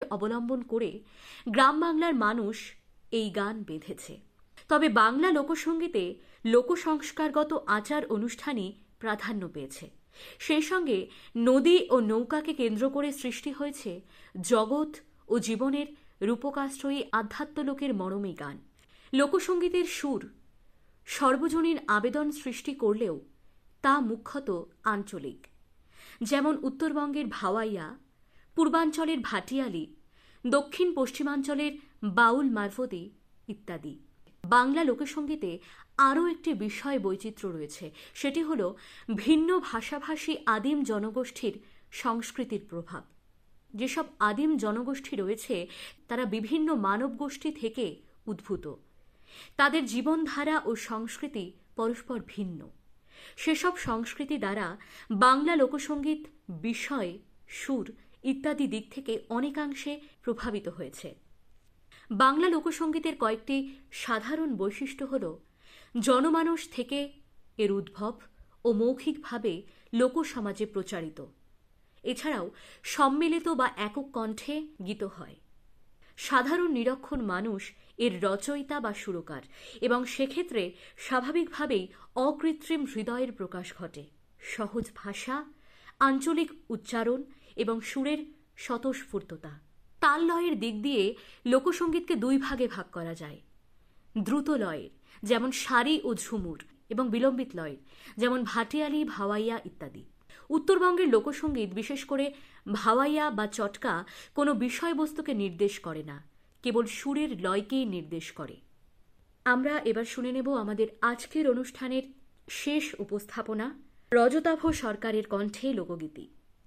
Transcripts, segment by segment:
অবলম্বন করে গ্রাম বাংলার মানুষ এই গান বেঁধেছে। তবে বাংলা লোকসঙ্গীতে লোকসংস্কারগত আচার অনুষ্ঠানই প্রাধান্য পেয়েছে। সেই সঙ্গে নদী ও নৌকাকে কেন্দ্র করে সৃষ্টি হয়েছে জগৎ ও জীবনের রূপকাশ্রয়ী আধ্যাত্মলোকের মরমী গান। লোকসঙ্গীতের সুর সর্বজনীন আবেদন সৃষ্টি করলেও তা মুখ্যত আঞ্চলিক, যেমন উত্তরবঙ্গের ভাওয়াইয়া, পূর্বাঞ্চলের ভাটিয়ালি, দক্ষিণ পশ্চিমাঞ্চলের বাউল মারফতি ইত্যাদি। বাংলা লোকসঙ্গীতে আরও একটি বিষয় বৈচিত্র্য রয়েছে, সেটি হল ভিন্ন ভাষাভাষী আদিম জনগোষ্ঠীর সংস্কৃতির প্রভাব। যেসব আদিম জনগোষ্ঠী রয়েছে তারা বিভিন্ন মানব গোষ্ঠী থেকে উদ্ভূত, তাদের জীবনধারা ও সংস্কৃতি পরস্পর ভিন্ন। সেসব সংস্কৃতি দ্বারা বাংলা লোকসঙ্গীত বিষয়, সুর ইত্যাদি দিক থেকে অনেকাংশে প্রভাবিত হয়েছে। বাংলা লোকসঙ্গীতের কয়েকটি সাধারণ বৈশিষ্ট্য হল জনমানস থেকে এর উদ্ভব ও মৌখিকভাবে লোকসমাজে প্রচারিত। এছাড়াও সম্মিলিত বা একক কণ্ঠে গীত হয়। সাধারণ নিরক্ষর মানুষ এর রচয়িতা বা সুরকার, এবং সেক্ষেত্রে স্বাভাবিকভাবেই অকৃত্রিম হৃদয়ের প্রকাশ ঘটে। সহজ ভাষা, আঞ্চলিক উচ্চারণ এবং সুরের স্বতঃস্ফূর্ততা। তাল লয়ের দিক দিয়ে লোকসঙ্গীতকে দুই ভাগে ভাগ করা যায়: দ্রুত লয়ের যেমন সারি ও ঝুমুর, এবং বিলম্বিত লয়ের যেমন ভাটিয়ালি, ভাওয়াইয়া ইত্যাদি। উত্তরবঙ্গের লোকসঙ্গীত, বিশেষ করে ভাওয়াইয়া বা চটকা, কোনো বিষয়বস্তুকে নির্দেশ করে না, কেবল সুরের লয়কেই নির্দেশ করে। আমরা এবার শুনে নেব আমাদের আজকের অনুষ্ঠানের শেষ উপস্থাপনা, রজতাভ সরকারের কণ্ঠে লোকগীতি।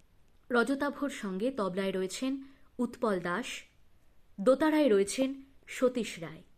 রজতাভর সঙ্গে তবলায় রয়েছেন উৎপল দাস, দোতারায় রয়েছেন সতীশ রায়।